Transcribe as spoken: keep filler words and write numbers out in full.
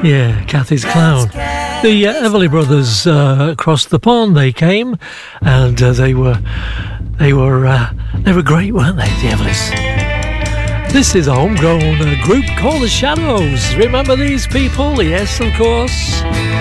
Yeah, Kathy's Clown. The uh, Everly Brothers uh, across the pond they came, and uh, they were they were uh, they were great, weren't they, the Everlys? This is a homegrown uh, group called the Shadows. Remember these people? Yes, of course.